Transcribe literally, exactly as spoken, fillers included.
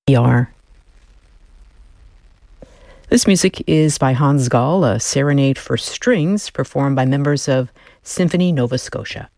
We are. This music is by Hans Gall, a serenade for strings performed by members of Symphony Nova Scotia.